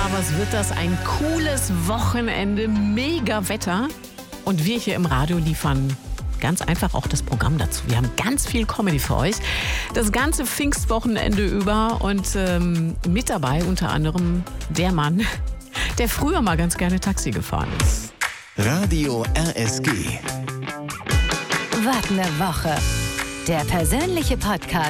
was wird das? Ein cooles Wochenende, mega Wetter. Und wir hier im Radio liefern ganz einfach auch das Programm dazu. Wir haben ganz viel Comedy für euch. Das ganze Pfingstwochenende über und mit dabei unter anderem der Mann, der früher mal ganz gerne Taxi gefahren ist. Radio RSG. Was ne Woche. Der persönliche Podcast